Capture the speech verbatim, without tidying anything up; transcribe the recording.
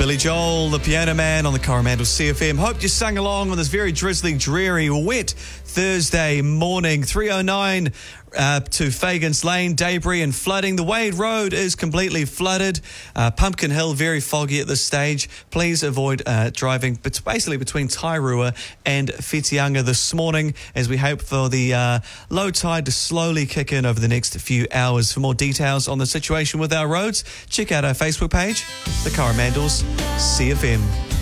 Billy Joel, the Piano Man on the Coromandel C F M. Hope you sang along on this very drizzly, dreary, wet Thursday morning. three oh nine uh, to Fagans Lane, debris and flooding. The Wade Road is completely flooded. Uh, Pumpkin Hill, very foggy at this stage. Please avoid uh, driving but basically between Tairua and Whitianga this morning, as we hope for the uh, low tide to slowly kick in over the next few hours. For more details on the situation with our roads, check out our Facebook page, the Coromandels C F M.